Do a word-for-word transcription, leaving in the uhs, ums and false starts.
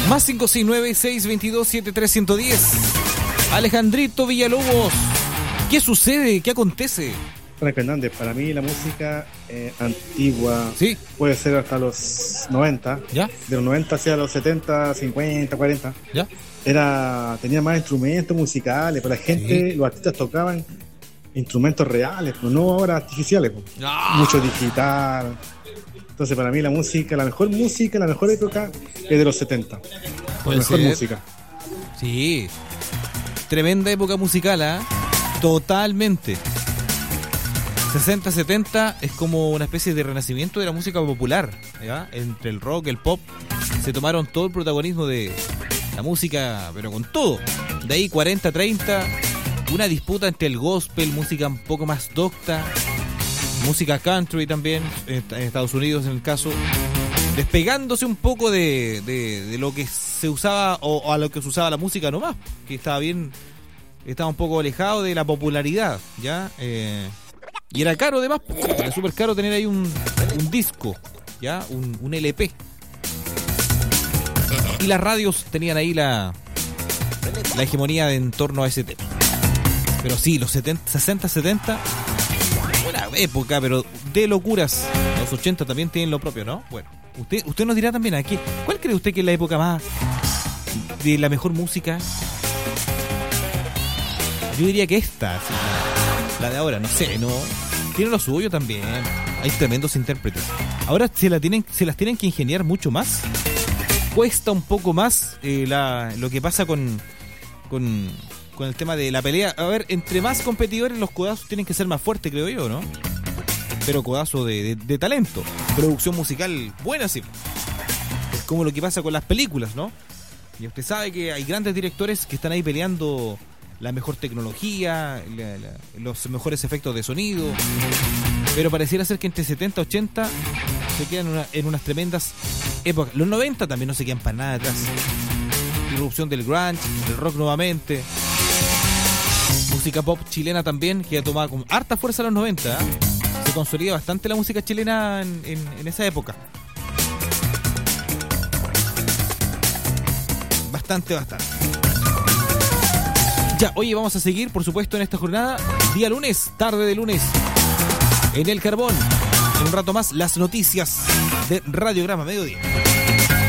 Más cinco seis nueve, seis dos dos, siete tres uno cero. Alejandrito Villalobos, ¿qué sucede? ¿Qué acontece? Franco Hernández, para mí la música eh, antigua ¿Sí? puede ser hasta los noventa, ¿Ya? de los noventa hacia los setenta, cincuenta, cuarenta, ¿Ya? era, tenía más instrumentos musicales, para la gente, sí. Los artistas tocaban instrumentos reales, pues, no ahora artificiales, pues. ¡Ah! Mucho digital. Entonces para mí la música, la mejor música, la mejor época es de los setenta. La mejor ser. música. Sí, tremenda época musical, ¿eh? Totalmente. sesenta, setenta es como una especie de renacimiento de la música popular, ¿ya? Entre el rock, el pop, se tomaron todo el protagonismo de la música, pero con todo. De ahí cuarenta, treinta, una disputa entre el gospel, música un poco más docta, música country también, en Estados Unidos en el caso, despegándose un poco de, de, de lo que se usaba, o, o a lo que se usaba la música nomás, que estaba bien, estaba un poco alejado de la popularidad, ¿ya? Eh... Y era caro además, era súper caro tener ahí un, un disco, ya, un, un L P. Y las radios tenían ahí la, la hegemonía en torno a ese tema. Pero sí, los setenta, sesenta, setenta, buena época, pero de locuras. Los ochenta también tienen lo propio, ¿no? Bueno, usted, usted nos dirá también aquí, ¿cuál cree usted que es la época más de la mejor música? Yo diría que esta, sí, la de ahora, no sé, no tiene lo suyo también. Hay tremendos intérpretes. Ahora se la tienen, se las tienen que ingeniar mucho más. Cuesta un poco más eh, la, lo que pasa con, con con el tema de la pelea. A ver, entre más competidores los codazos tienen que ser más fuertes, creo yo, ¿no? Pero codazo de, de, de talento, producción musical buena, sí. Es como lo que pasa con las películas, ¿no? Y usted sabe que hay grandes directores que están ahí peleando la mejor tecnología, la, la, los mejores efectos de sonido, pero pareciera ser que entre setenta y ochenta se quedan en, una, en unas tremendas épocas. Los noventa también no se quedan para nada atrás. Irrupción del grunge, del rock nuevamente, música pop chilena también, que ha tomado con harta fuerza en los noventa, ¿eh? Se consolida bastante la música chilena en, en, en esa época. Bastante, bastante. Ya, oye, vamos a seguir, por supuesto, en esta jornada. Día lunes, tarde de lunes, en El Carbón. En un rato más, las noticias de Radiograma Mediodía.